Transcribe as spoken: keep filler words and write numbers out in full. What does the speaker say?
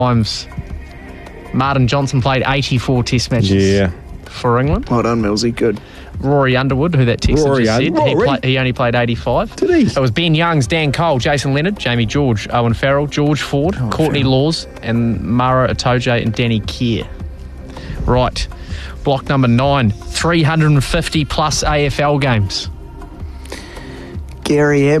times. Martin Johnson played eighty-four Test matches Yeah. for England. Well done, Millsy. Good. Rory Underwood, who that texter Rory just said, he, Rory. play, he only played eighty-five. Did he? It was Ben Youngs, Dan Cole, Jason Leonard, Jamie George, Owen Farrell, George Ford, Oh, Courtney Farrell. Laws, and Mara Itoje and Danny Kerr. Right. Block number nine. three hundred fifty plus A F L games. Gary